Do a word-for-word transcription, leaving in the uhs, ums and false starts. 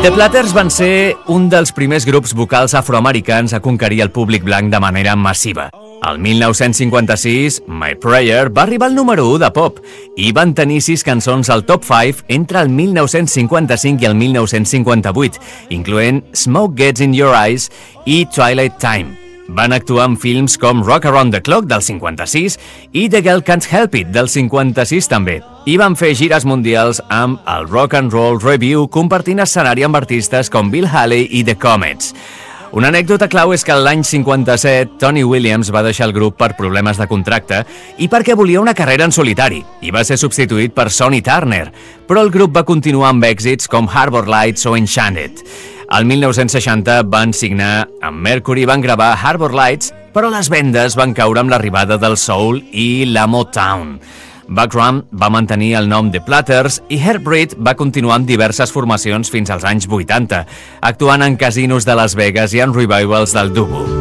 The Platters van ser un dels primers grups vocals afroamericans a conquerir el públic blanc de manera massiva. El mil nou-cents cinquanta-sis, My Prayer va arribar al número u de pop i van tenir sis cançons al top cinc entre el mil nou-cents cinquanta-cinc i el mil nou-cents cinquanta-vuit, incloent Smoke Gets in Your Eyes i Twilight Time. Van actuar en films com Rock Around the Clock del cinquanta-sis i The Girl Can't Help It del cinquanta-sis també. I van fer gires mundials amb el Rock and Roll Review, compartint escenari amb artistes com Bill Haley i The Comets. Una anècdota clau és que l'any cinquanta-set Tony Williams va deixar el grup per problemes de contracte i perquè volia una carrera en solitari i va ser substituït per Sonny Turner, però el grup va continuar amb èxits com Harbor Lights o Enchanted. Al mil nou-cents seixanta van signar amb Mercury i van gravar Harbor Lights, però les vendes van caure amb l'arribada del soul i la Motown. Buckram va mantenir el nom The Platters i Herb Reed va continuar amb diverses formacions fins als anys vuitanta, actuant en casinos de Las Vegas i en revivals del dúo.